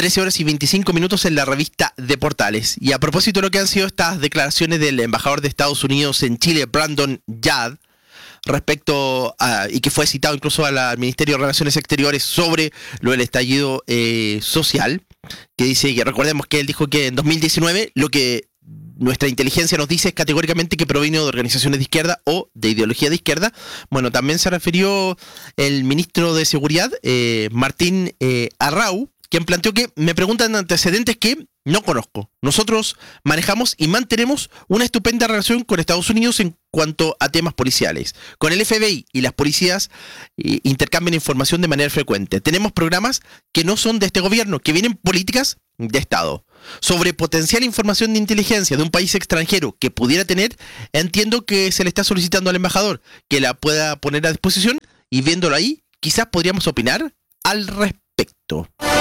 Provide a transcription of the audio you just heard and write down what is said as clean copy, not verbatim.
13 horas y 25 minutos en la revista de Portales. Y a propósito de lo que han sido estas declaraciones del embajador de Estados Unidos en Chile, Brandon Yard, respecto a, y que fue citado incluso al Ministerio de Relaciones Exteriores sobre lo del estallido social, que dice que recordemos que él dijo que en 2019 lo que nuestra inteligencia nos dice es categóricamente que proviene de organizaciones de izquierda o de ideología de izquierda. Bueno, también se refirió el ministro de Seguridad, Martín Arrau, quien planteó que me preguntan antecedentes que no conozco. Nosotros manejamos y mantenemos una estupenda relación con Estados Unidos en cuanto a temas policiales. Con el FBI y las policías intercambian información de manera frecuente. Tenemos programas que no son de este gobierno, que vienen políticas de Estado. Sobre potencial información de inteligencia de un país extranjero que pudiera tener, entiendo que se le está solicitando al embajador que la pueda poner a disposición y viéndolo ahí, quizás podríamos opinar al respecto.